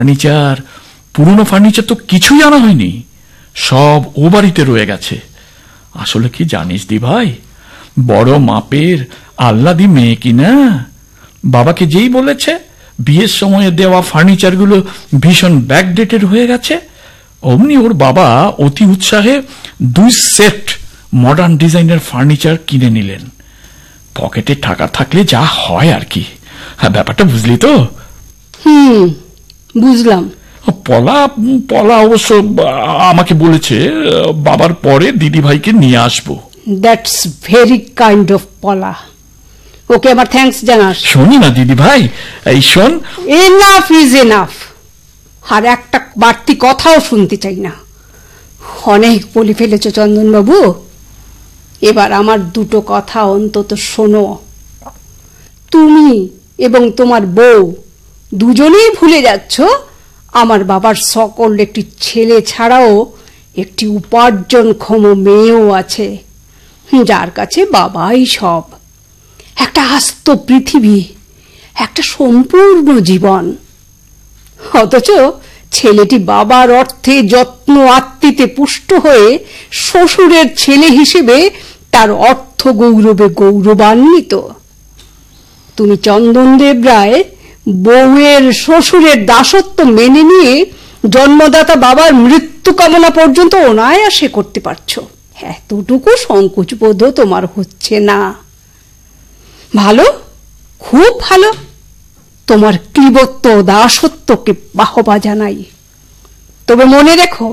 Furniture, পুরনো furniture তো কিছুই আনা হয়নি, সব ও বাড়িতে রয়ে গেছে। আসলে কি জানিস দি ভাই, বড় মাপের আহ্লাদি মেয়ে কিনা। বাবাকে যেই বলেছে বিয়ের সময়ে দেওয়া ফার্নিচারগুলো ভীষণ ব্যাকডেটেড হয়ে গেছে, অমনি ওর বাবা অতি উৎসাহে 2 সেট মডার্ন ডিজাইনের ফার্নিচার কিনে নিলেন। পকেটে টাকা থাকলে যা হয় আর কি। হ্যাঁ, ব্যাপারটা বুঝলি তো? বুঝলাম। পলা পলা অবশ্য আমাকে বলেছে বাবার পরে দিদি ভাইকে নিয়ে আসবো। দ্যাটস ভেরি কাইন্ড অফ পলা, ওকে আমার থ্যাঙ্কস জানাস। শোনি না দিদি ভাই, এই শোন, এনাফ ইজ এনাফ। আর একটা বাড়তি কথাও শুনতে চাই না। অনেক বলে ফেলেছ চন্দনবাবু, এবার আমার 2টো কথা অন্তত শোনো। তুমি এবং তোমার বউ দুজনেই ভুলে যাচ্ছ আমার বাবার সকল একটি ছেলে ছাড়াও একটি উপার্জনক্ষম মেয়েও আছে, যার কাছে বাবাই সব। একটা আস্ত পৃথিবী, একটা সম্পূর্ণ জীবন। অথচ ছেলেটি বাবার অর্থে যত্ন আত্মীতে পুষ্ট হয়ে শ্বশুরের ছেলে হিসেবে তার অর্থ গৌরবে গৌরবান্বিত। তুমি চন্দনদেব রায় বউয়ের শ্বশুরের দাসত্ব মেনে নিয়ে জন্মদাতা বাবার মৃত্যু কামনা পর্যন্ত অনায়াসে করতে পারছ। এতটুকু সংকোচবোধ তোমার হচ্ছে না। ভালো, খুব ভালো। তোমার ক্লীবত্ব দাসত্বকে বাহবা জানাই। তবে মনে রেখো,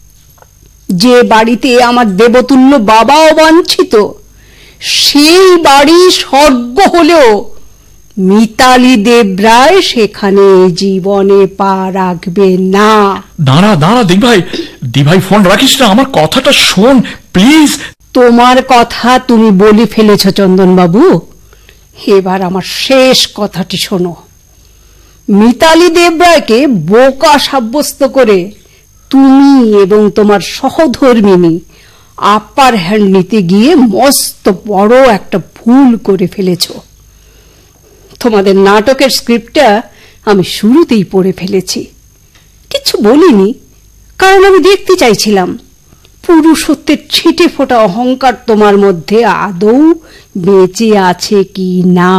যে বাড়িতে আমার দেবতুল্য বাবা অবাঞ্ছিত, সেই বাড়ি স্বর্গ হলেও মিতালি দেবরায় সেখানে জীবনে পা রাখবে না। দাঁড়া দাঁড়া দিভাই ফোন রাখিস না, আমার কথাটা শোন প্লিজ। তোমার কথা তুমি বলে ফেলেছ চন্দনবাবু, এবার আমার শেষ কথাটি শোনো। মিতালি দেবরায়কে বোকা সাব্যস্ত করে তুমি এবং তোমার সহধর্মিনী আপার হ্যান্ড নিতে গিয়ে মস্ত বড় একটা ভুল করে ফেলেছ। তোমাদের নাটকের স্ক্রিপ্টটা আমি শুরুতেই পড়ে ফেলেছি, কিছু বলিনি, কারণ আমি দেখতে চাইছিলাম পুরুষত্বের ছিটে ফোটা অহংকার তোমার মধ্যে আদৌ বেঁচে আছে কি না।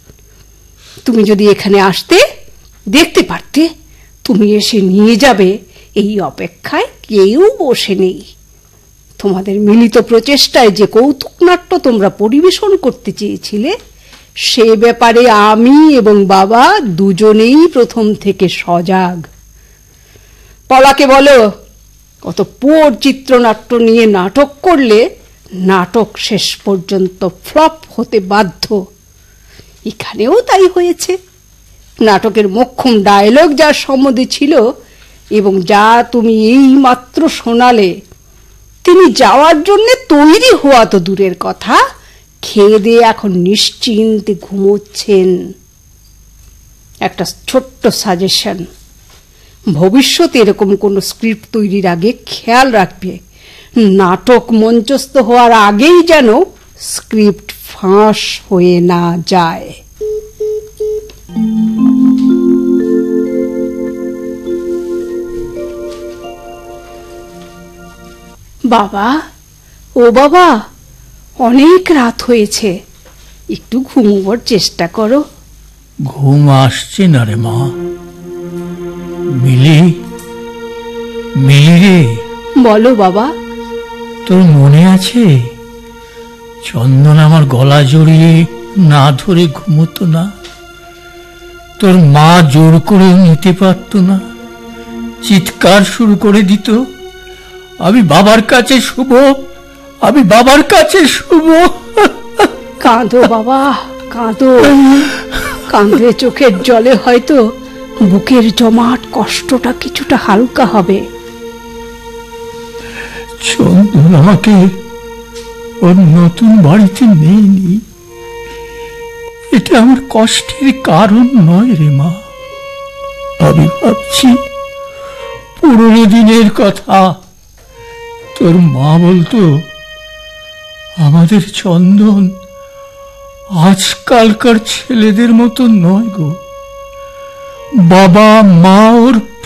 তুমি যদি এখানে আসতে, দেখতে পারতে। তুমি এসে নিয়ে যাবে, এই অপেক্ষায় কেউ বসে নেই। তোমাদের মিলিত প্রচেষ্টায় যে কৌতুক নাট্য তোমরা পরিবেশন করতে চেয়েছিলে, সে ব্যাপারে আমি এবং বাবা দুজনেই প্রথম থেকে সজাগ। পলাকে বলো, কত পোর চিত্রনাট্য নিয়ে নাটক করলে নাটক শেষ পর্যন্ত ফ্লপ হতে বাধ্য। এখানেও তাই হয়েছে। নাটকের মোক্ষম ডায়লগ যার সম্বন্ধে ছিল এবং যা তুমি এই মাত্র শোনালে, তিনি যাওয়ার জন্য তৈরি হওয়া তো দূরের কথা, খেয়ে দিয়ে এখন নিশ্চিন্তে ঘুমোচ্ছেন। একটা ছোট্ট সাজেশন, ভবিষ্যতে এরকম কোনো স্ক্রিপ্ট তৈরির আগে খেয়াল রাখবে নাটক মঞ্চস্থ হওয়ার আগেই যেন স্ক্রিপ্ট ফাঁস হয়ে না যায়। বাবা, ও বাবা, অনেক রাত হয়েছে, একটু ঘুমোবার চেষ্টা করো। ঘুম আসছে না রে মা। মিলি, মিলি রে। বলো বাবা। তোর মনে আছে চন্দন আমার গলা জড়িয়ে না ধরে ঘুমোতো না? তোর মা জোর করে নিতে পারত না, চিৎকার শুরু করে দিত, আমি বাবার কাছে শুব, আমি বাবার কাছে শুব। কাঁদো বাবা, কাঁদো। কাঁদলে চোখের জলে হয়তো বুকের জমাট কষ্টটা কিছুটা হালকা হবে। চন্দন আমাকে ওর নতুন বাড়িতে নেয়নি, এটা আমার কষ্টের কারণ নয় রে মা। আমি ভাবছি পুরনো দিনের কথা। তোর মা বলতো, আমাদের চন্দন আজকালকার ছেলেদের মতো নয় গো। বাবা মা ওর